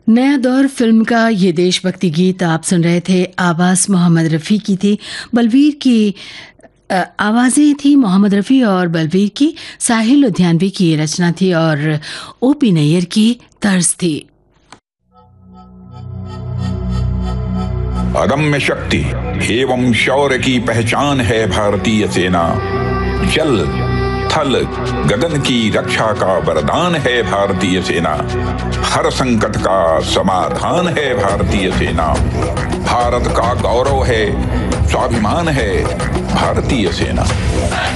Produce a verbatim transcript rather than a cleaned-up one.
नया दौर फिल्म का ये देशभक्ति गीत आप सुन रहे थे। आवाज़ मोहम्मद रफ़ी की थी। बलवीर की अ, आवाज़ें थी मोहम्मद रफ़ी और बलवीर की। साहिल लुधियानवी की ये रचना थी और ओपी नैयर की तर्ज थी। अदम्य शक्ति एवं शौर्य की पहचान है भारतीय सेना। जल थल गगन की रक्षा का वरदान है भारतीय सेना। हर संकट का समाधान है भारतीय सेना। भारत का गौरव है, स्वाभिमान है भारतीय सेना।